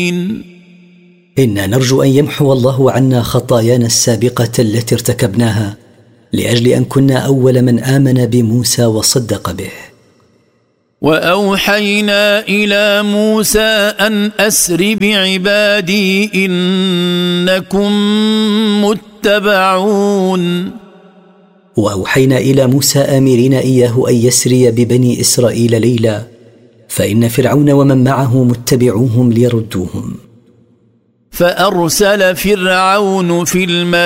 إنا نرجو أن يمحو الله عنا خطايانا السابقة التي ارتكبناها لأجل أن كنا أول من آمن بموسى وصدق به. وأوحينا إلى موسى أن أسر بعبادي إنكم متبعون. وأوحينا إلى موسى آمرين إياه أن يسري ببني إسرائيل ليلا فإن فرعون ومن معه متبعوهم ليردوهم. فأرسل فرعون في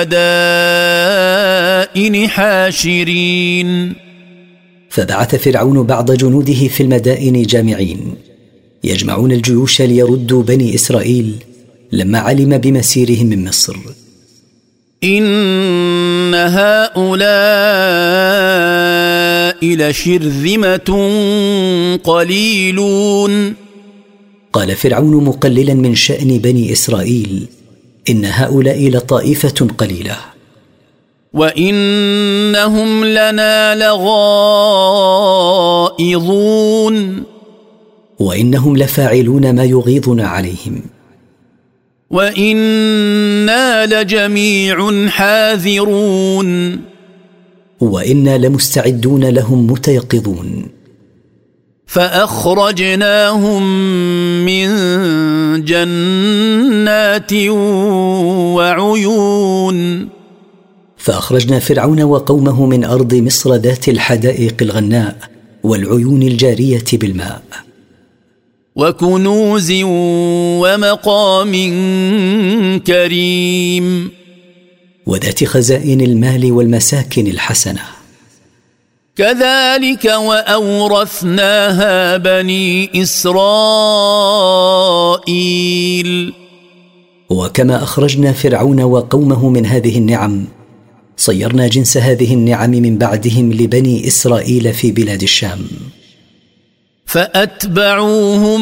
المدائن حاشرين. فبعث فرعون بعض جنوده في المدائن جامعين يجمعون الجيوش ليردوا بني إسرائيل لما علم بمسيرهم من مصر. إن هؤلاء لشرذمة قليلون. قال فرعون مقللا من شأن بني إسرائيل: إن هؤلاء لطائفة قليلة. وإنهم لنا لغائظون. وإنهم لفاعلون ما يغيظنا عليهم. وإنا لجميع حاذرون. وإنا لمستعدون لهم متيقظون. فأخرجناهم من جنات وعيون. فأخرجنا فرعون وقومه من أرض مصر ذات الحدائق الغناء والعيون الجارية بالماء. وكنوز ومقام كريم. وذات خزائن المال والمساكن الحسنة. كذلك وأورثناها بني إسرائيل. وكما أخرجنا فرعون وقومه من هذه النعم صيرنا جنس هذه النعم من بعدهم لبني إسرائيل في بلاد الشام. فأتبعوهم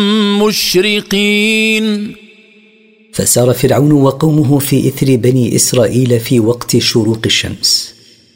مشرقين. فسار فرعون وقومه في إثر بني إسرائيل في وقت شروق الشمس.